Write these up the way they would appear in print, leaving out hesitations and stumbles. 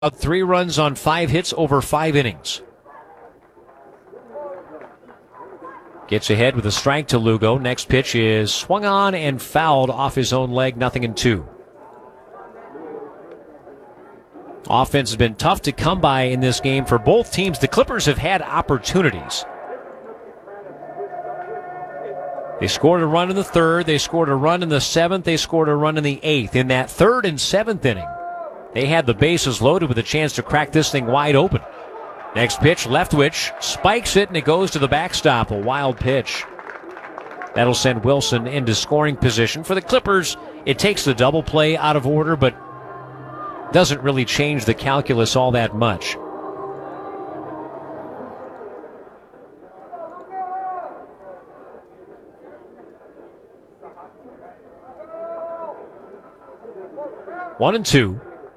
3 runs on 5 hits over 5 innings. Gets ahead with a strike to Lugo. Next pitch is swung on and fouled off his own leg, 0-2. Offense has been tough to come by in this game for both teams. The Clippers have had opportunities. They scored a run in the 3rd. They scored a run in the 7th. They scored a run in the 8th. In that 3rd and 7th inning, they had the bases loaded with a chance to crack this thing wide open. Next pitch, Leftwich spikes it, and it goes to the backstop. A wild pitch. That'll send Wilson into scoring position. For the Clippers, it takes the double play out of order, but doesn't really change the calculus all that much. One and two.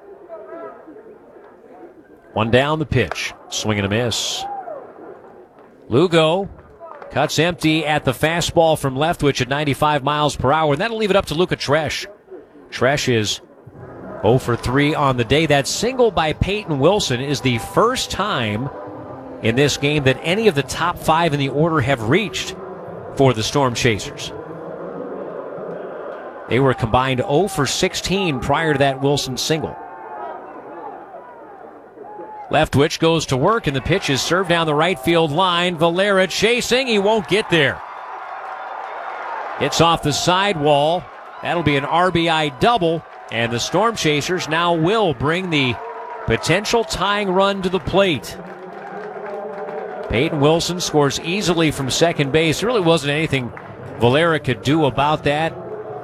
One down the pitch. Swing and a miss. Lugo cuts empty at the fastball from Leftwich at 95 miles per hour. And that'll leave it up to Luca Tresh. Tresh is 0 for 3 on the day. That single by Peyton Wilson is the first time in this game that any of the top 5 in the order have reached for the Storm Chasers. They were combined 0 for 16 prior to that Wilson single. Leftwich goes to work, and the pitch is served down the right field line. Valera chasing. He won't get there. Hits off the sidewall. That'll be an RBI double, and the Storm Chasers now will bring the potential tying run to the plate. Peyton Wilson scores easily from second base. There really wasn't anything Valera could do about that.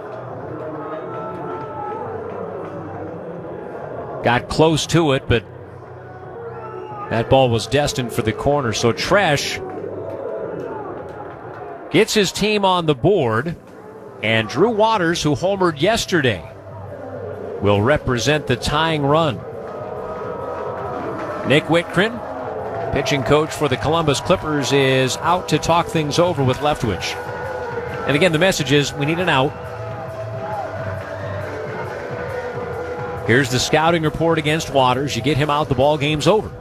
Got close to it, but that ball was destined for the corner. So Tresh gets his team on the board, and Drew Waters, who homered yesterday, will represent the tying run. Nick Whitgren, pitching coach for the Columbus Clippers, is out to talk things over with Leftwich. And again, the message is we need an out. Here's the scouting report against Waters. You get him out, the ball game's over.